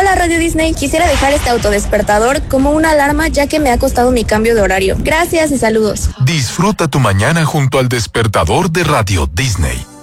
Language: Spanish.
Hola Radio Disney, quisiera dejar este autodespertador como una alarma ya que me ha costado mi cambio de horario. Gracias y saludos. Disfruta tu mañana junto al despertador de Radio Disney.